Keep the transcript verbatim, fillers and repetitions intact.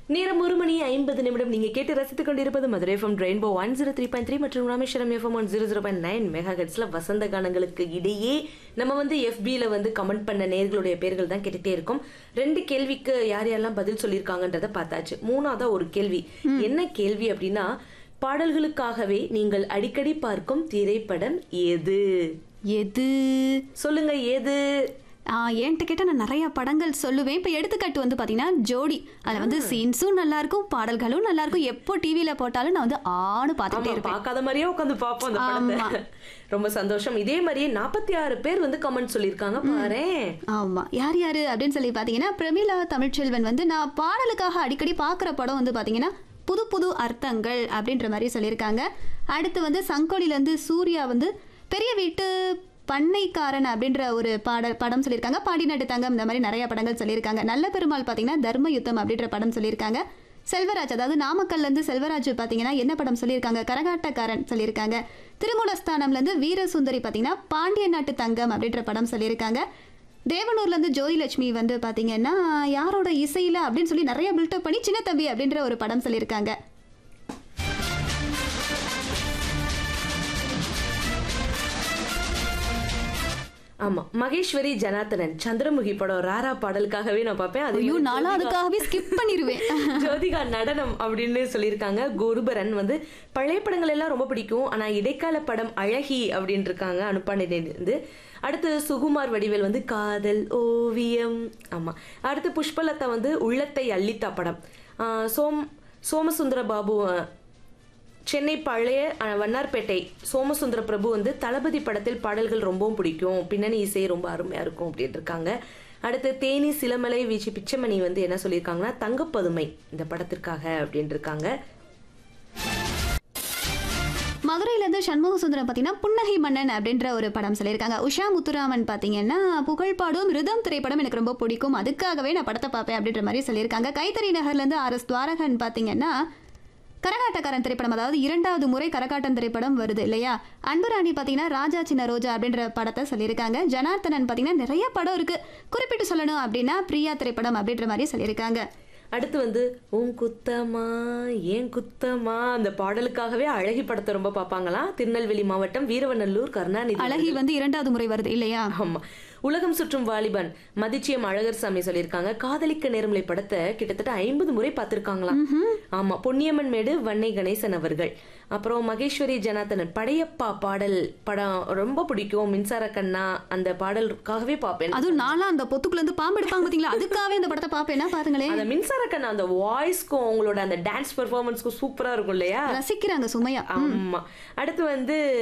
நேரம் ஒரு மணி ஐம்பது நிமிடம். நீங்க கேட்டு ரசித்துக் கொண்டிருப்பது Madurai FM rainbow one zero three point three மற்றும் Rameswaram FM one zero zero point nine mega ஹெட்ஸ்ல வசந்த கானங்களுக்கு இடையே நம்ம வந்து எஃபில வந்து கமெண்ட் பண்ண நேர்களுடைய பேர்கள் தான் கேட்டுட்டே இருக்கோம். ரெண்டு கேள்விக்கு யார் யாரெல்லாம் பதில் சொல்லியிருக்காங்கன்றத பார்த்தாச்சு. மூணாவதா ஒரு கேள்வி. என்ன கேள்வி அப்படின்னா, பாடல்களுக்காகவே நீங்கள் அடிக்கடி பார்க்கும் திரைப்படம் எது? எது சொல்லுங்க, எது? என்கிட்ட கேட்டால் நான் நிறைய படங்கள் சொல்லுவேன். இப்போ எடுத்துக்காட்டு வந்து பார்த்தீங்கன்னா ஜோடி, அதில் வந்து சீன்ஸும் நல்லா இருக்கும், பாடல்களும் நல்லா இருக்கும். எப்போ டிவியில் போட்டாலும் நான் வந்து ஆணு பார்த்துட்டே இருப்பேன். பார்க்காத மாதிரியே உட்காந்து பார்ப்போம் அந்த படத்தை. ரொம்ப சந்தோஷம். இதே மாதிரியே நாற்பத்தி ஆறு பேர் வந்து கமெண்ட் சொல்லியிருக்காங்க பாரு. ஆமா, யார் யாரு அப்படின்னு சொல்லி பார்த்தீங்கன்னா, பிரமிளா தமிழ்ச்செல்வன் வந்து நான் பாடலுக்காக அடிக்கடி பார்க்குற படம் வந்து பார்த்தீங்கன்னா புது புது அர்த்தங்கள் அப்படின்ற மாதிரி சொல்லியிருக்காங்க. அடுத்து வந்து சங்கோலிலேருந்து சூர்யா வந்து பெரிய வீட்டு பண்ணைக்காரன் அப்படின்ற ஒரு பாட படம் சொல்லியிருக்காங்க. பாடி நட்டு தங்கம், இந்த மாதிரி நிறைய படங்கள் சொல்லியிருக்காங்க. நல்ல பெருமாள் பார்த்தீங்கன்னா தர்ம யுத்தம் அப்படின்ற படம் சொல்லியிருக்காங்க. செல்வராஜ், அதாவது நாமக்கல்லேருந்து செல்வராஜ் பார்த்தீங்கன்னா என்ன படம் சொல்லியிருக்காங்க? கரகாட்டக்காரன் சொல்லியிருக்காங்க. திருமூலஸ்தானம்லேருந்து வீரசுந்தரி பார்த்தீங்கன்னா பாண்டிய நாட்டு தங்கம் அப்படின்ற படம் சொல்லியிருக்காங்க. தேவனூர்லேருந்து ஜோதிலட்சுமி வந்து பார்த்தீங்கன்னா யாரோட இசையில் அப்படின்னு சொல்லி நிறைய பில்டப் பண்ணி சின்ன தம்பி அப்படின்ற ஒரு படம் சொல்லியிருக்காங்க. ஆமா, மகேஸ்வரி ஜனார்த்தனன் சந்திரமுகி படம் ராரா பாடலுக்காகவே நான் பார்ப்பேன். அதையும் நானும் அதுக்காகவே ஸ்கிப் பண்ணிடுவேன். ஜோதிகா நடனம் அப்படின்னு சொல்லியிருக்காங்க. குருபரன் வந்து பழைய படங்கள் எல்லாம் ரொம்ப பிடிக்கும், ஆனா இடைக்கால படம் அழகி அப்படின்னு இருக்காங்க அனுப்பாண்டிலிருந்து. அடுத்து சுகுமார் வடிவேல் வந்து காதல் ஓவியம். ஆமா. அடுத்து புஷ்பலதா வந்து உள்ளத்தை அள்ளித்தா படம். சோம் சோமசுந்தர பாபு சென்னை பழைய வண்ணார்பேட்டை சோமசுந்தர பிரபு வந்து தளபதி படத்தில் பாடல்கள் ரொம்பவும் பிடிக்கும், பின்னணி இசை ரொம்ப அருமையா இருக்கும் அப்படின்னு இருக்காங்க. அடுத்து தேனி சிலமலை வீச்சு பிச்சமணி வந்து என்ன சொல்லியிருக்காங்கன்னா தங்கப்பதுமை இந்த படத்திற்காக அப்படின்னு இருக்காங்க. மதுரையிலேருந்து சண்முக சுந்தரம் பார்த்தீங்கன்னா புன்னகை மன்னன் அப்படின்ற ஒரு படம் சொல்லியிருக்காங்க. உஷா முத்துராமன் பார்த்தீங்கன்னா புகழ்பாடும் ரிதம் திரைப்படம் எனக்கு ரொம்ப பிடிக்கும், அதுக்காகவே நான் படத்தை பார்ப்பேன் அப்படின்ற மாதிரி சொல்லியிருக்காங்க. கைத்தறி நகர்லேருந்து ஆர் எஸ் துவாரகன் பார்த்தீங்கன்னா கரகாட்டக்காரன் திரைப்படம், அதாவது இரண்டாவது முறை கரகாட்டம் திரைப்படம் வருது இல்லையா, அன்புராணி பார்த்தீங்கன்னா ராஜா சின்ன ரோஜா அப்படின்ற படத்தை சொல்லியிருக்காங்க. ஜனார்த்தனன் பார்த்தீங்கன்னா நிறைய படம் இருக்கு, குறிப்பிட்டு சொல்லணும் அப்படின்னா பிரியா திரைப்படம் அப்படின்ற மாதிரி சொல்லியிருக்காங்க. அடுத்து வந்து உன் குத்தமா ஏன் குத்தமா அந்த பாடலுக்காகவே அழகி படத்தை ரொம்ப பார்ப்பாங்களாம். திருநெல்வேலி மாவட்டம் வீரவநல்லூர் கருணாநிதி. அழகி வந்து இரண்டாவது முறை வருது இல்லையா? ஆமா. உலகம் சுற்றும் வாலிபன் மதிச்சியம் அழகர் சாமி சொல்லியிருக்காங்க. காதலிக்க நேர்மலை படத்தை கிட்டத்தட்ட ஐம்பது முறை பார்த்திருக்காங்களாம். ஆமா. பொன்னியம்மன் மேடு வன்னை கணேசன் அவர்கள். அப்புறம் மகேஸ்வரி ஜனார்த்தனன் படையப்பா பாடல் படம் ரொம்ப பிடிக்கும், மின்சார கண்ணா அந்த பாடலுக்காகவே பார்ப்பேன். அதுவும் நானும் அந்த பொத்துக்குள்ள இருந்து பாம்பு எடுப்பாங்க பாத்தீங்களா, அதுக்காகவே அந்த படத்தை பார்ப்பேன். பாருங்களேன், அந்த மின்சார கண்ணா அந்த வாய்ஸ்க்கும் அவங்களோட அந்த டான்ஸ் பெர்ஃபார்மன்ஸ்க்கும் சூப்பரா இருக்கும் இல்லையா, ரசிக்கிறாங்க சுமையா. ஆமா. அடுத்து வந்து